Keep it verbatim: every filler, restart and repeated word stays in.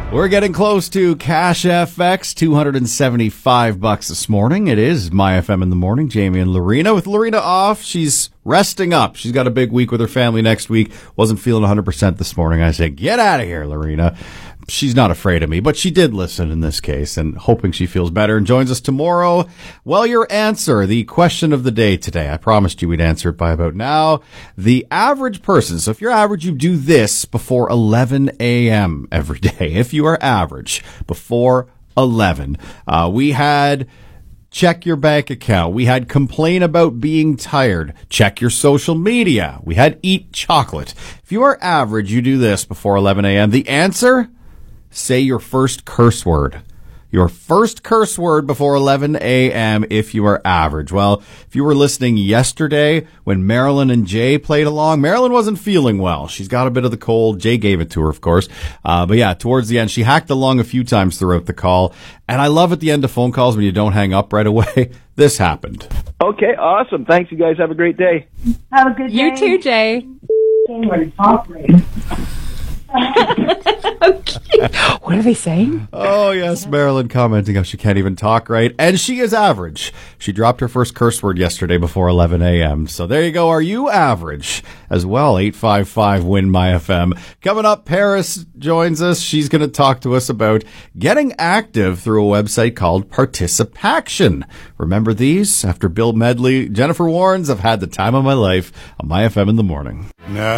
We're getting close to Cash F X, two hundred seventy-five bucks this morning. It is My F M in the morning. Jamie and Lorena. With Lorena off, she's resting up. She's got a big week with her family next week. Wasn't feeling one hundred percent this morning. I said, get out of here, Lorena. She's not afraid of me, but she did listen in this case, and hoping she feels better and joins us tomorrow. Well, your answer, the question of the day today. I promised you we'd answer it by about now. The average person, so if you're average, you do this before eleven a.m. every day. If you are average, before eleven. Uh, we had check your bank account. We had complain about being tired. Check your social media. We had eat chocolate. If you are average, you do this before eleven a.m. The answer? Say your first curse word. Your first curse word before eleven a.m. if you are average. Well, if you were listening yesterday when Marilyn and Jay played along, Marilyn wasn't feeling well. She's got a bit of the cold. Jay gave it to her, of course. Uh, but yeah, towards the end, she hacked along a few times throughout the call. And I love at the end of phone calls when you don't hang up right away. This happened. Okay, awesome. Thanks, you guys. Have a great day. Have a good day. You too, Jay. Okay. What are they saying? Oh, yes, Marilyn commenting how she can't even talk right. And she is average. She dropped her first curse word yesterday before eleven a.m. So there you go. Are you average as well? eight five five, W I N, My F M. Coming up, Paris joins us. She's going to talk to us about getting active through a website called Participaction. Remember these? After Bill Medley, Jennifer Warnes, I've had the time of my life on My F M in the morning. No.